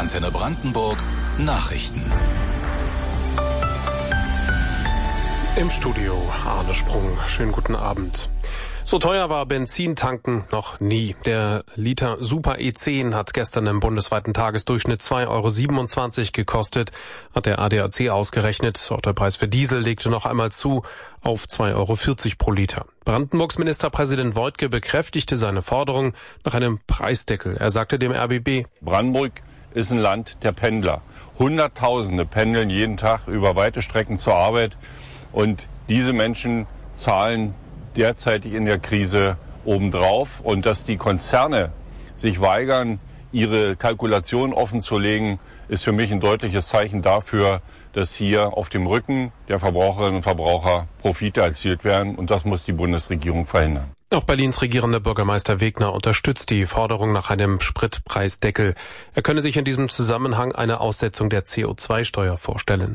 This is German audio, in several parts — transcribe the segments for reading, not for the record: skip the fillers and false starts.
Antenne Brandenburg Nachrichten. Im Studio Arne Sprung. Schönen guten Abend. So teuer war Benzintanken noch nie. Der Liter Super E10 hat gestern im bundesweiten Tagesdurchschnitt 2,27 € gekostet, hat der ADAC ausgerechnet. Auch der Preis für Diesel legte noch einmal zu auf 2,40 € pro Liter. Brandenburgs Ministerpräsident Woidke bekräftigte seine Forderung nach einem Preisdeckel. Er sagte dem RBB: Brandenburg ist ein Land der Pendler. Hunderttausende pendeln jeden Tag über weite Strecken zur Arbeit. Und diese Menschen zahlen derzeitig in der Krise obendrauf. Und dass die Konzerne sich weigern, ihre Kalkulationen offenzulegen, ist für mich ein deutliches Zeichen dafür, dass hier auf dem Rücken der Verbraucherinnen und Verbraucher Profite erzielt werden. Und das muss die Bundesregierung verhindern. Auch Berlins regierender Bürgermeister Wegner unterstützt die Forderung nach einem Spritpreisdeckel. Er könne sich in diesem Zusammenhang eine Aussetzung der CO2-Steuer vorstellen.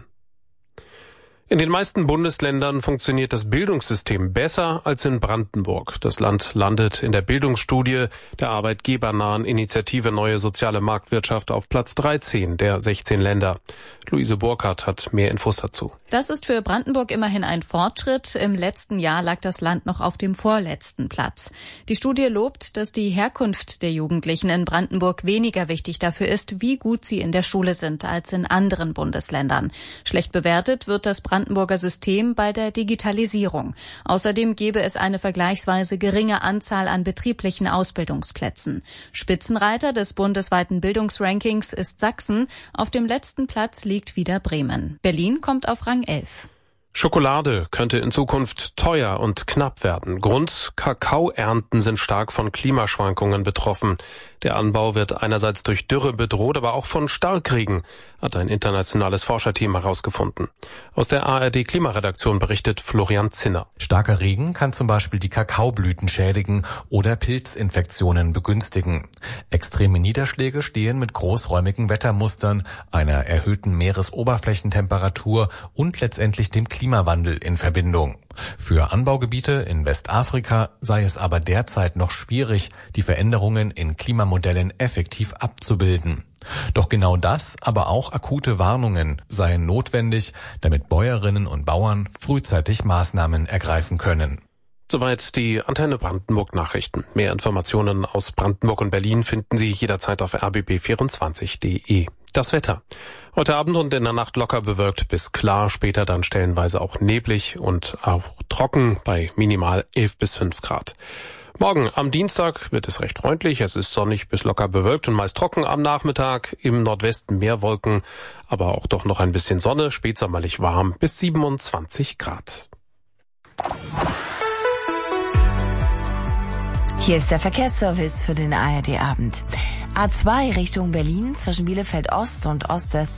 In den meisten Bundesländern funktioniert das Bildungssystem besser als in Brandenburg. Das Land landet in der Bildungsstudie der arbeitgebernahen Initiative Neue Soziale Marktwirtschaft auf Platz 13 der 16 Länder. Luise Burkhardt hat mehr Infos dazu. Das ist für Brandenburg immerhin ein Fortschritt. Im letzten Jahr lag das Land noch auf dem vorletzten Platz. Die Studie lobt, dass die Herkunft der Jugendlichen in Brandenburg weniger wichtig dafür ist, wie gut sie in der Schule sind, als in anderen Bundesländern. Schlecht bewertet wird das Brandenburger System bei der Digitalisierung. Außerdem gäbe es eine vergleichsweise geringe Anzahl an betrieblichen Ausbildungsplätzen. Spitzenreiter des bundesweiten Bildungsrankings ist Sachsen. Auf dem letzten Platz liegt wieder Bremen. Berlin kommt auf Rang 11. Schokolade könnte in Zukunft teuer und knapp werden. Grund: Kakaoernten sind stark von Klimaschwankungen betroffen. Der Anbau wird einerseits durch Dürre bedroht, aber auch von Starkregen, hat ein internationales Forscherteam herausgefunden. Aus der ARD-Klimaredaktion berichtet Florian Zinner. Starker Regen kann zum Beispiel die Kakaoblüten schädigen oder Pilzinfektionen begünstigen. Extreme Niederschläge stehen mit großräumigen Wettermustern, einer erhöhten Meeresoberflächentemperatur und letztendlich dem Klimawandel in Verbindung. Für Anbaugebiete in Westafrika sei es aber derzeit noch schwierig, die Veränderungen in Klimamodellen effektiv abzubilden. Doch genau das, aber auch akute Warnungen seien notwendig, damit Bäuerinnen und Bauern frühzeitig Maßnahmen ergreifen können. Soweit die Antenne Brandenburg Nachrichten. Mehr Informationen aus Brandenburg und Berlin finden Sie jederzeit auf rbb24.de. Das Wetter. Heute Abend und in der Nacht locker bewölkt bis klar, später dann stellenweise auch neblig und auch trocken bei minimal 11 bis 5 Grad. Morgen am Dienstag wird es recht freundlich, es ist sonnig bis locker bewölkt und meist trocken am Nachmittag, im Nordwesten mehr Wolken, aber auch doch noch ein bisschen Sonne, spätsommerlich warm bis 27 Grad. Hier ist der Verkehrsservice für den ARD-Abend. A2 Richtung Berlin zwischen Bielefeld Ost und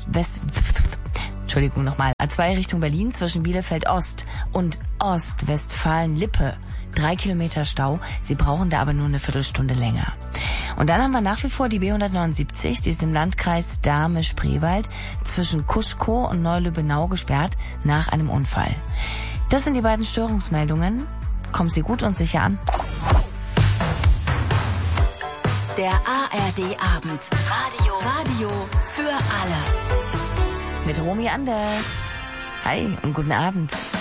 A2 Richtung Berlin zwischen Bielefeld Ost und Ostwestfalen-Lippe. 3 Kilometer Stau. Sie brauchen da aber nur eine Viertelstunde länger. Und dann haben wir nach wie vor die B179, die ist im Landkreis Dahme-Spreewald zwischen Kuschkow und Neulübbenau gesperrt nach einem Unfall. Das sind die beiden Störungsmeldungen. Kommen Sie gut und sicher an. Der ARD-Abend. Radio für alle. Mit Romy Anders. Hi und guten Abend.